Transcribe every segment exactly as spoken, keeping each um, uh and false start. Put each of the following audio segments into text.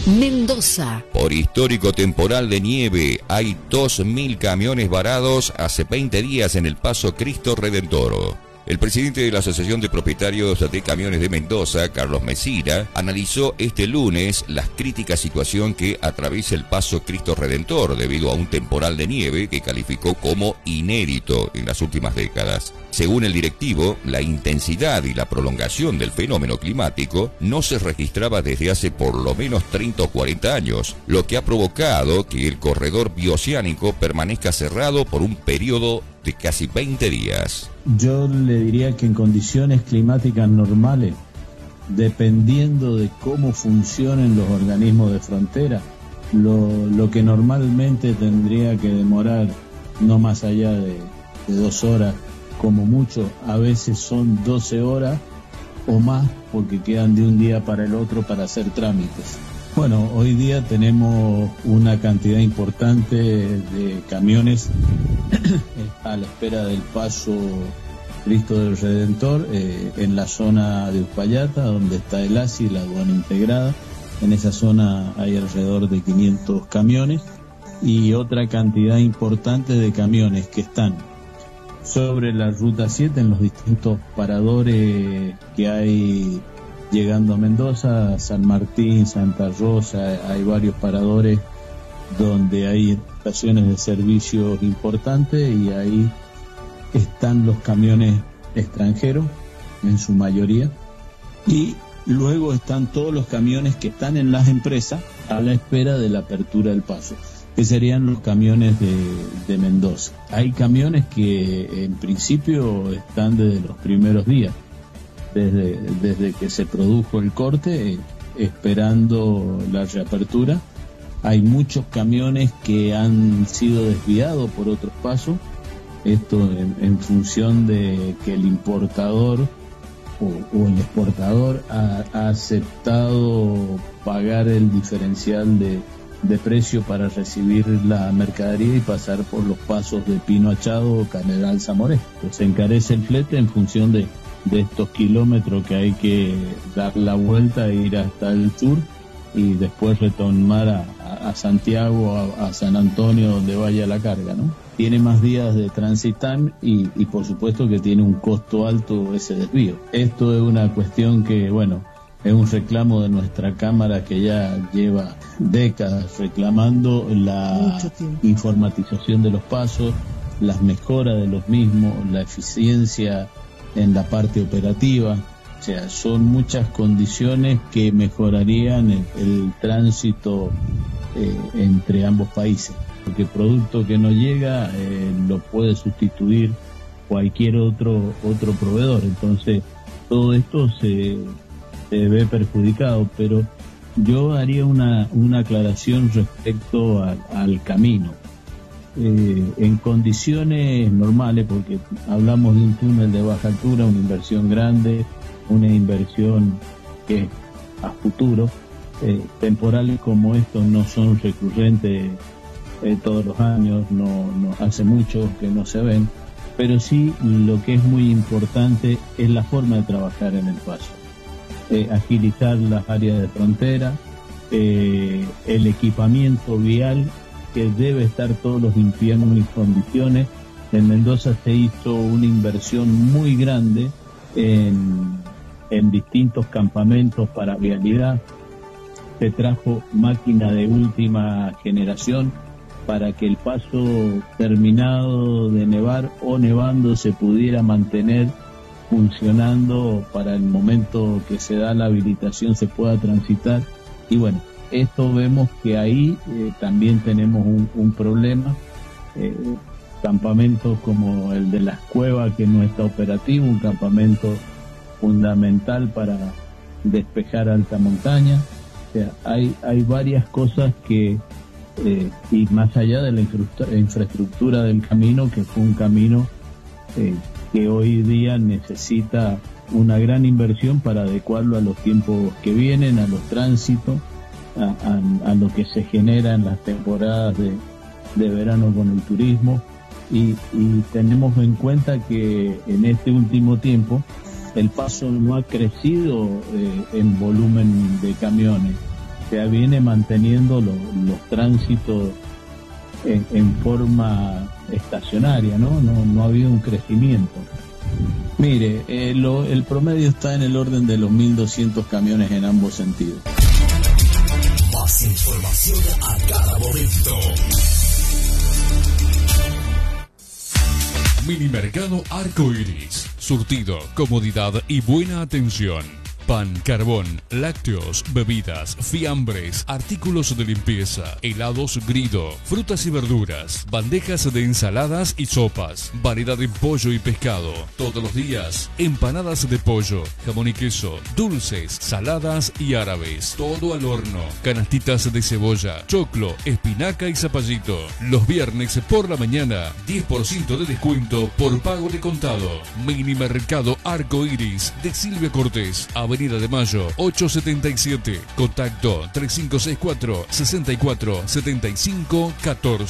Mendoza. Por histórico temporal de nieve, hay dos mil camiones varados hace veinte días en el paso Cristo Redentor. El presidente de la Asociación de Propietarios de Camiones de Mendoza, Carlos Mesira, analizó este lunes la crítica situación que atraviesa el paso Cristo Redentor debido a un temporal de nieve que calificó como inédito en las últimas décadas. Según el directivo, la intensidad y la prolongación del fenómeno climático no se registraba desde hace por lo menos treinta o cuarenta años, lo que ha provocado que el corredor bioceánico permanezca cerrado por un periodo de casi veinte días. Yo le diría que en condiciones climáticas normales, dependiendo de cómo funcionen los organismos de frontera, lo, lo que normalmente tendría que demorar no más allá de, de dos horas, como mucho, a veces son doce horas o más, porque quedan de un día para el otro para hacer trámites. Bueno, hoy día tenemos una cantidad importante de camiones a la espera del paso Cristo del Redentor eh, en la zona de Uspallata, donde está el A S I, la aduana integrada. En esa zona hay alrededor de quinientos camiones y otra cantidad importante de camiones que están sobre la Ruta siete en los distintos paradores que hay llegando a Mendoza, San Martín, Santa Rosa. Hay varios paradores donde hay estaciones de servicios importantes y ahí están los camiones extranjeros en su mayoría, y luego están todos los camiones que están en las empresas a la espera de la apertura del paso, que serían los camiones de, de Mendoza. Hay camiones que en principio están desde los primeros días, desde, desde que se produjo el corte, eh, esperando la reapertura. Hay muchos camiones que han sido desviados por otros pasos, esto en, en función de que el importador o, o el exportador ha, ha aceptado pagar el diferencial de, de precio para recibir la mercadería y pasar por los pasos de Pino Achado o General Zamoré. Pues se encarece el flete en función de, de estos kilómetros que hay que dar la vuelta e ir hasta el sur y después retomar a, a, a Santiago, a, a San Antonio, donde vaya la carga, ¿no? Tiene más días de transit time y, y por supuesto que tiene un costo alto ese desvío. Esto es una cuestión que, bueno, es un reclamo de nuestra Cámara que ya lleva décadas reclamando la informatización de los pasos, las mejoras de los mismos, la eficiencia en la parte operativa. O sea, son muchas condiciones que mejorarían el, el tránsito eh, entre ambos países. Porque el producto que no llega eh, lo puede sustituir cualquier otro otro proveedor. Entonces, todo esto se, se ve perjudicado. Pero yo haría una, una aclaración respecto a, al camino. Eh, en condiciones normales, porque hablamos de un túnel de baja altura, una inversión grande, una inversión que a futuro, eh, temporales como estos no son recurrentes eh, todos los años, no, no hace mucho que no se ven, pero sí lo que es muy importante es la forma de trabajar en el paso, eh, agilizar las áreas de frontera, eh, el equipamiento vial que debe estar todos los inviernos en condiciones. En Mendoza se hizo una inversión muy grande en, en distintos campamentos para vialidad, se trajo máquina de última generación para que el paso terminado de nevar o nevando se pudiera mantener funcionando para el momento que se da la habilitación, se pueda transitar. Y bueno, esto vemos que ahí eh, también tenemos un, un problema. Eh, campamentos como el de las cuevas, que no está operativo, un campamento fundamental para despejar alta montaña. O sea, hay, hay varias cosas que, eh, y más allá de la infraestructura del camino, que fue un camino eh, que hoy día necesita una gran inversión para adecuarlo a los tiempos que vienen, a los tránsitos, a, a, a lo que se genera en las temporadas de, de verano con el turismo. Y, y tenemos en cuenta que en este último tiempo el paso no ha crecido eh, en volumen de camiones. O se viene manteniendo lo, los tránsitos en, en forma estacionaria, ¿no? No, no ha habido un crecimiento. Mire, eh, lo, el promedio está en el orden de los mil doscientos camiones en ambos sentidos. Más información a cada momento. Minimercado Arco Iris. Surtido, comodidad y buena atención. Pan, carbón, lácteos, bebidas, fiambres, artículos de limpieza, helados Grido, frutas y verduras, bandejas de ensaladas y sopas, variedad de pollo y pescado. Todos los días, empanadas de pollo, jamón y queso, dulces, saladas y árabes. Todo al horno. Canastitas de cebolla, choclo, espinaca y zapallito. Los viernes por la mañana, diez por ciento de descuento por pago de contado. Minimercado Arco Iris de Silvia Cortés, Avenida de Mayo, ochocientos setenta y siete. Contacto tres cinco seis cuatro, seis cuatro siete cinco uno cuatro.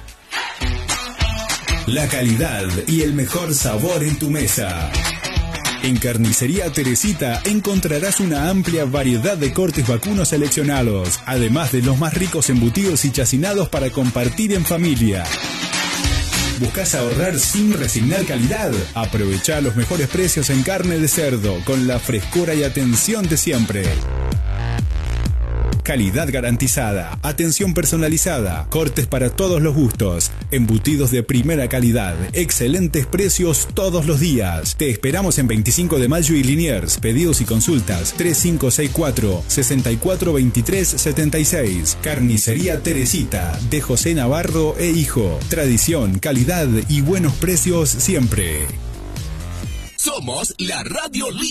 La calidad y el mejor sabor en tu mesa. En Carnicería Teresita encontrarás una amplia variedad de cortes vacunos seleccionados, además de los más ricos embutidos y chacinados para compartir en familia. ¿Buscas ahorrar sin resignar calidad? Aprovecha los mejores precios en carne de cerdo con la frescura y atención de siempre. Calidad garantizada, atención personalizada, cortes para todos los gustos, embutidos de primera calidad, excelentes precios todos los días. Te esperamos en veinticinco de mayo y Liniers. Pedidos y consultas tres cinco seis cuatro, seis cuatro dos tres siete seis. Carnicería Teresita, de José Navarro e Hijo. Tradición, calidad y buenos precios siempre. Somos la Radio Líder.